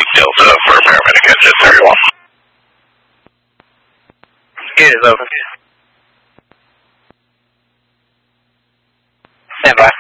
Delta for paramedic engine 31. Gate is open. Stand by.